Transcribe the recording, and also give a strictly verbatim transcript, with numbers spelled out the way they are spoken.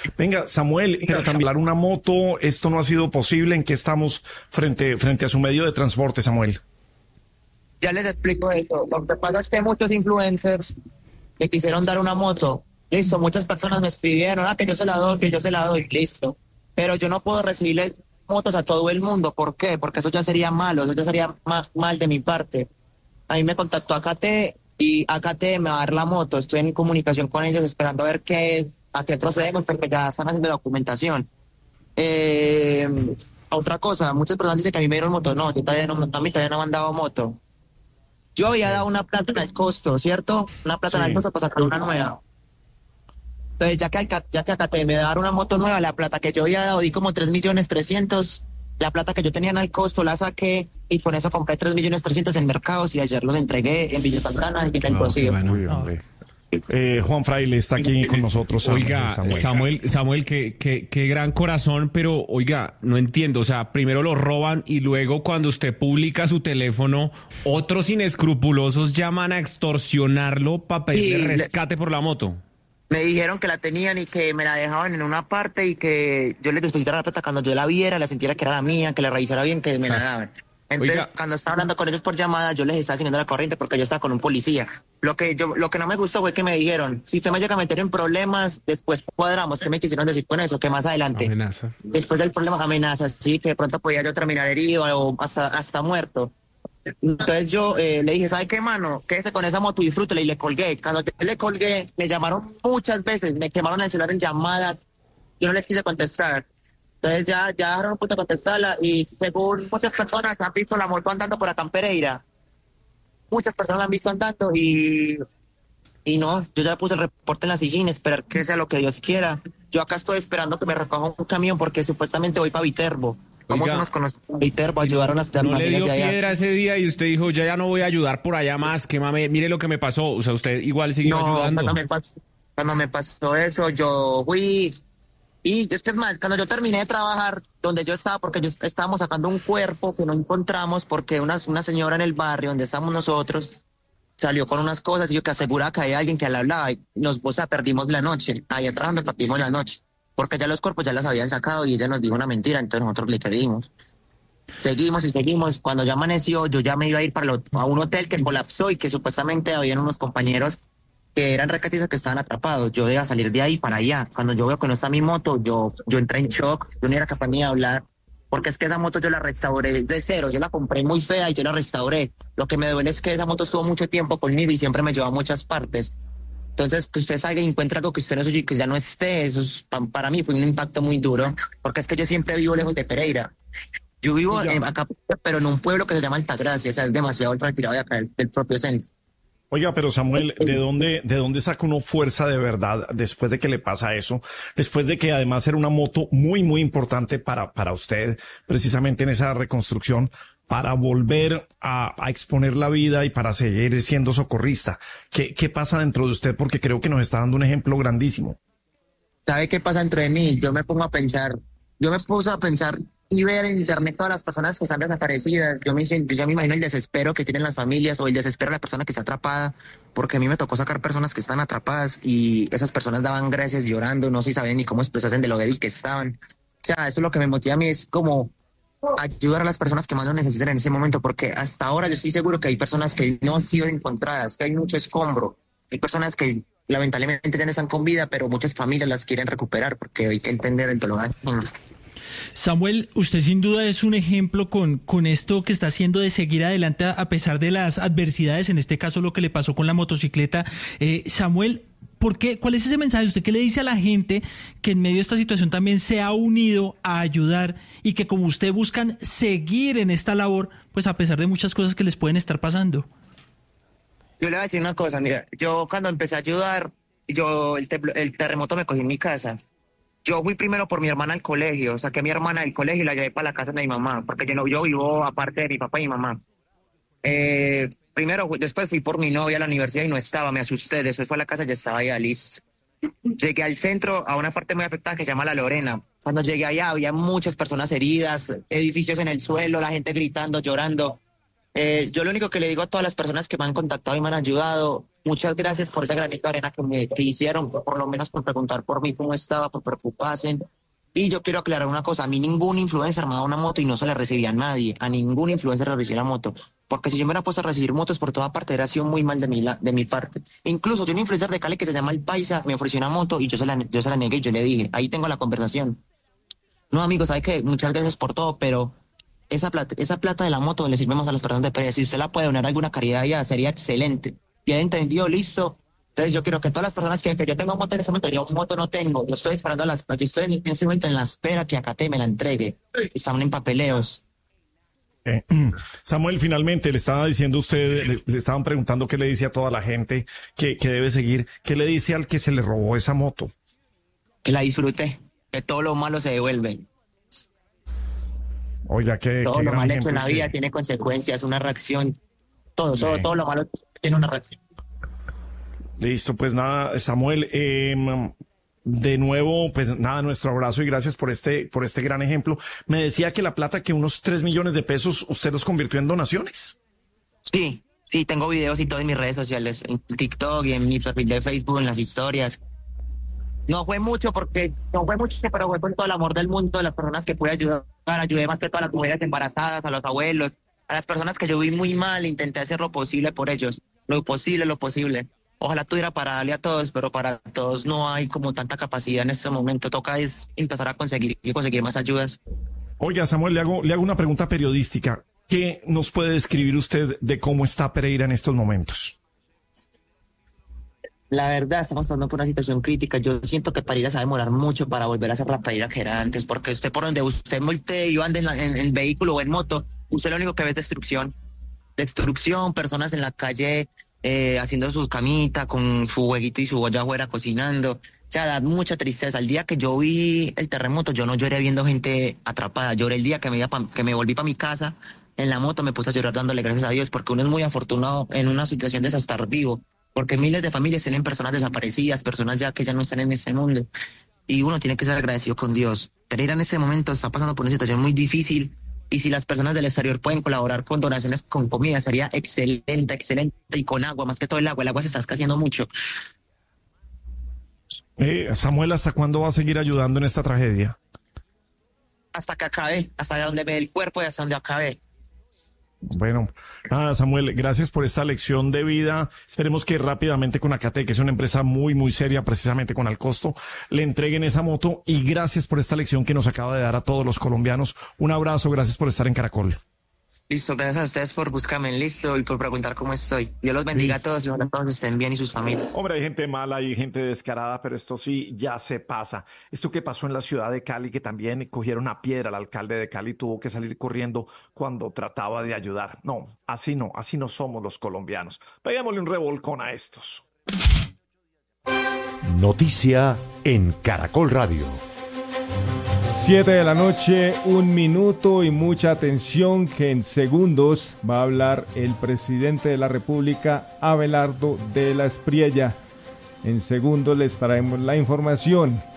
Venga, Samuel, pero también hablar una moto, esto no ha sido posible. ¿En qué estamos frente, frente a su medio de transporte, Samuel? Ya les explico eso. Lo que pasa es que muchos influencers me quisieron dar una moto. Listo, muchas personas me escribieron, ah, que yo se la doy, que yo se la doy, listo. Pero yo no puedo recibirle motos a todo el mundo. ¿Por qué? Porque eso ya sería malo, eso ya sería más mal de mi parte. A mí me contactó A K T y A K T me va a dar la moto. Estoy en comunicación con ellos esperando a ver qué, a qué procedemos, porque ya están haciendo documentación. Eh, otra cosa, muchas personas dicen que a mí me dieron moto. No, yo todavía no, a mí todavía no me han dado moto. Yo había dado una plata en el costo, ¿cierto? Una plata en el costo para sacar una nueva. Entonces, ya que, ya que A K T me dar una moto nueva, la plata que yo había dado, di como tres millones trescientos, la plata que yo tenía en el costo la saqué y por eso compré tres millones trescientos en mercados y ayer los entregué en Villa Santana y Villa El Pocillo. Bueno. Eh, Juan Fraile está aquí con nosotros. Oiga, Samuel, Samuel, Samuel qué, qué, qué gran corazón, pero oiga, no entiendo, o sea, primero lo roban y luego cuando usted publica su teléfono, otros inescrupulosos llaman a extorsionarlo para pedirle Sí, rescate por la moto. Me dijeron que la tenían y que me la dejaban en una parte y que yo les depositara la plata cuando yo la viera, la sintiera que era la mía, que la revisara bien, que me la daban. Entonces, Oiga. cuando estaba hablando con ellos por llamada, yo les estaba haciendo la corriente porque yo estaba con un policía. Lo que yo, lo que no me gustó fue que me dijeron, si usted me llega a meter en problemas, después cuadramos. ¿Qué me quisieron decir con eso? Que más adelante. Amenaza. Después del problema, amenazas, sí, que de pronto podía yo terminar herido o hasta, hasta muerto. Entonces yo eh, le dije, ¿sabe qué, mano? Quédese con esa moto y disfrútela, y le colgué. Cuando yo le colgué, me llamaron muchas veces, me quemaron el celular en llamadas, yo no les quise contestar. Entonces ya, ya dejaron un punto de contestarla y según muchas personas han visto la moto andando por acá en Pereira. Muchas personas la han visto andando y, y no, yo ya puse el reporte en la sillín, esperar que sea lo que Dios quiera. Yo acá estoy esperando que me recoja un camión porque supuestamente voy para Viterbo. Vamos unos con los Viterbo, ayudaron a las no le dio piedra ese día y usted dijo, ya ya no voy a ayudar por allá más, que mame, mire lo que me pasó. O sea, usted igual siguió no, ayudando. Cuando me, pasó, cuando me pasó eso, yo fui... Y es que es más, cuando yo terminé de trabajar donde yo estaba, porque yo estábamos sacando un cuerpo que no encontramos, porque una, una señora en el barrio donde estamos nosotros salió con unas cosas y yo que aseguraba que hay alguien que la hablaba y nos, o sea, perdimos la noche. Ahí atrás nos perdimos la noche, porque ya los cuerpos ya las habían sacado y ella nos dijo una mentira, entonces nosotros le creímos. Seguimos y seguimos. Cuando ya amaneció, yo ya me iba a ir para lo, a un hotel que colapsó y que supuestamente habían unos compañeros que eran rescatistas que estaban atrapados. Yo iba a salir de ahí para allá. Cuando yo veo que no está mi moto, yo, yo entré en shock, yo no era capaz ni de hablar, porque es que esa moto yo la restauré de cero, yo la compré muy fea y yo la restauré. Lo que me duele es que esa moto estuvo mucho tiempo conmigo y siempre me llevó a muchas partes. Entonces, que usted salga y encuentre algo que usted no suyo y que ya no esté, eso es, para mí fue un impacto muy duro, porque es que yo siempre vivo lejos de Pereira. Yo vivo en, acá, pero en un pueblo que se llama Altagracia, o sea, es demasiado retirado de acá, del, del propio centro. Oiga, pero Samuel, ¿de dónde, de dónde saca uno fuerza de verdad después de que le pasa eso? Después de que además era una moto muy, muy importante para, para usted, precisamente en esa reconstrucción, para volver a, a exponer la vida y para seguir siendo socorrista. ¿Qué, qué pasa dentro de usted? Porque creo que nos está dando un ejemplo grandísimo. ¿Sabe qué pasa dentro de mí? Yo me pongo a pensar, yo me puse a pensar y ver en internet todas las personas que están desaparecidas. Yo me, yo ya me imagino el desespero que tienen las familias o el desespero de la persona que está atrapada, porque a mí me tocó sacar personas que están atrapadas y esas personas daban gracias llorando, no se sabían ni cómo expresarse de lo débil que estaban. O sea, eso es lo que me motiva a mí, es como ayudar a las personas que más lo necesitan en ese momento, porque hasta ahora yo estoy seguro que hay personas que no han sido encontradas, que hay mucho escombro, hay personas que lamentablemente ya no están con vida, pero muchas familias las quieren recuperar porque hay que entender el dolor. Samuel, usted sin duda es un ejemplo con, con esto que está haciendo de seguir adelante a pesar de las adversidades, en este caso lo que le pasó con la motocicleta. Eh, Samuel, ¿por qué? ¿Cuál es ese mensaje? ¿Usted qué le dice a la gente que en medio de esta situación también se ha unido a ayudar y que como usted buscan seguir en esta labor, pues a pesar de muchas cosas que les pueden estar pasando? Yo le voy a decir una cosa, mira, yo cuando empecé a ayudar, yo el, te, el terremoto me cogió en mi casa. Yo fui primero por mi hermana al colegio, saqué a mi hermana del colegio y la llevé para la casa de mi mamá, porque yo no yo vivo aparte de mi papá y mi mamá. Eh, primero, después fui por mi novia a la universidad y no estaba, me asusté, después fue a la casa y ya estaba ya listo. Llegué al centro, a una parte muy afectada que se llama La Lorena. Cuando llegué allá había muchas personas heridas, edificios en el suelo, la gente gritando, llorando. Eh, yo lo único que le digo a todas las personas que me han contactado y me han ayudado muchas gracias por ese granito de arena que me que hicieron, por lo menos por preguntar por mí cómo estaba, por preocuparse. Y yo quiero aclarar una cosa, a mí ningún influencer me ha dado una moto y no se la recibía a nadie, a ningún influencer le recibí la moto. Porque si yo me hubiera puesto a recibir motos por toda parte, hubiera sido muy mal de mi, la, de mi parte. Incluso, yo un influencer de Cali que se llama El Paisa me ofreció una moto y yo se la, yo se la negué y yo le dije, ahí tengo la conversación. No, amigo, ¿sabe qué? Muchas gracias por todo, pero esa plata, esa plata de la moto le sirvemos a las personas de Pereira. Si usted la puede donar a alguna caridad ya, sería excelente. Ya entendido, listo. Entonces yo quiero que todas las personas que, que yo tengo moto en ese momento, yo moto no tengo, yo estoy esperando a las, yo estoy en, en ese momento en la espera que Acate me la entregue. Están en papeleos. Eh, Samuel, finalmente le estaba diciendo a usted, le, le estaban preguntando qué le dice a toda la gente que, que debe seguir, qué le dice al que se le robó esa moto. Que la disfrute, que todo lo malo se devuelve. Oiga, qué, todo qué lo gran malo hecho en ejemplo la vida que- tiene consecuencias, una reacción. Todo, Sí. todo, todo lo malo tiene una reacción. Listo, pues nada, Samuel, eh, de nuevo, pues nada, nuestro abrazo y gracias por este, por este gran ejemplo. Me decía que la plata, que unos tres millones de pesos, usted los convirtió en donaciones. Sí, sí, tengo videos y todo en mis redes sociales, en TikTok y en mi perfil de Facebook, en las historias. No fue mucho porque, no fue mucho, pero fue con todo el amor del mundo, de las personas que pude ayudar. Ayudé más que todas las mujeres embarazadas, a los abuelos, a las personas que yo vi muy mal, intenté hacer lo posible por ellos. Lo posible, lo posible. Ojalá tuviera para darle a todos, pero para todos no hay como tanta capacidad en este momento. Toca es empezar a conseguir y conseguir más ayudas. Oiga, Samuel, le hago, le hago una pregunta periodística. ¿Qué nos puede describir usted de cómo está Pereira en estos momentos? La verdad, estamos pasando por una situación crítica. Yo siento que Pereira se va a demorar mucho para volver a ser la Pereira que era antes, porque usted por donde usted voltee y ande en, la- en, en vehículo o en moto, usted lo único que ve es destrucción. Destrucción, personas en la calle eh, haciendo sus camitas con su hueguito y su olla afuera cocinando. O sea, da mucha tristeza. El día que yo vi el terremoto, yo no lloré viendo gente atrapada. Lloré el día que me, iba pa- que me volví para mi casa en la moto, me puse a llorar dándole gracias a Dios, porque uno es muy afortunado en una situación de estar vivo. Porque miles de familias tienen personas desaparecidas, personas ya que ya no están en este mundo. Y uno tiene que ser agradecido con Dios. Pereira en este momento está pasando por una situación muy difícil. Y si las personas del exterior pueden colaborar con donaciones con comida, sería excelente, excelente. Y con agua, más que todo el agua. El agua se está escaseando mucho. Eh, Samuel, ¿hasta cuándo va a seguir ayudando en esta tragedia? Hasta que acabe, hasta donde me dé el cuerpo y hasta donde acabe. Bueno, nada, Samuel, gracias por esta lección de vida. Esperemos que rápidamente con Acate, que es una empresa muy, muy seria precisamente con Alcosto, le entreguen esa moto y gracias por esta lección que nos acaba de dar a todos los colombianos. Un abrazo, gracias por estar en Caracol. Listo, gracias a ustedes por buscarme, listo, y por preguntar cómo estoy. Dios los bendiga a todos y ojalá todos estén bien y sus familias. Hombre, hay gente mala y gente descarada, pero esto sí ya se pasa. Esto que pasó en la ciudad de Cali, que también cogieron a piedra al alcalde de Cali, tuvo que salir corriendo cuando trataba de ayudar. No, así no, así no somos los colombianos. Peguémosle un revolcón a estos. Noticia en Caracol Radio. Siete de la noche, un minuto y mucha atención que en segundos va a hablar el presidente de la República, Abelardo de la Espriella. En segundos les traemos la información.